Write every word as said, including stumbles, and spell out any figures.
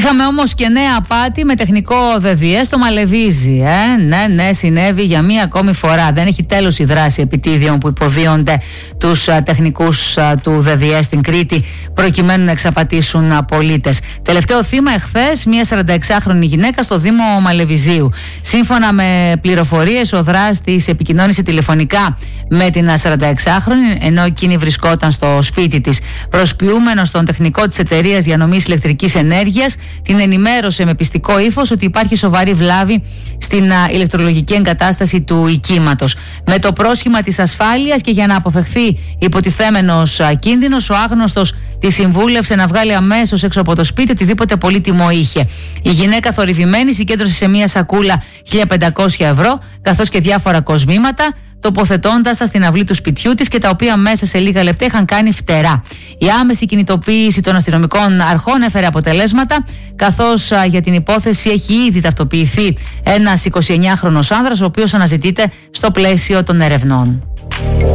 Είχαμε όμως και νέα απάτη με τεχνικό ΔΔΕ στο Μαλεβίζι. Ε? Ναι, ναι, συνέβη για μία ακόμη φορά. Δεν έχει τέλος η δράση επιτίδιων που υποδίονται τους α, τεχνικούς α, του ΔΔΕ στην Κρήτη προκειμένου να εξαπατήσουν α, πολίτες. Τελευταίο θύμα εχθές, μία σαρανταεξάχρονη γυναίκα στο Δήμο Μαλεβιζίου. Σύμφωνα με πληροφορίες, ο δράστης επικοινώνησε τηλεφωνικά με την σαρανταεξάχρονη, ενώ εκείνη βρισκόταν στο σπίτι της. Προσποιούμενος στον τεχνικό της εταιρείας διανομής ηλεκτρικής ενέργειας, την ενημέρωσε με πιστικό ύφος ότι υπάρχει σοβαρή βλάβη στην α, ηλεκτρολογική εγκατάσταση του οικίματος. Με το πρόσχημα της ασφάλειας και για να αποφευχθεί υποτιθέμενος α, κίνδυνος, ο άγνωστος τη συμβούλευσε να βγάλει αμέσως έξω από το σπίτι οτιδήποτε πολύτιμο είχε. Η γυναίκα, θορυβημένη, συγκέντρωσε σε μία σακούλα χίλια πεντακόσια ευρώ καθώς και διάφορα κοσμήματα, τοποθετώντας τα στην αυλή του σπιτιού της και τα οποία μέσα σε λίγα λεπτά είχαν κάνει φτερά. Η άμεση κινητοποίηση των αστυνομικών αρχών έφερε αποτελέσματα, καθώς α, για την υπόθεση έχει ήδη ταυτοποιηθεί ένας εικοσιεννιάχρονος άνδρας, ο οποίος αναζητείται στο πλαίσιο των ερευνών.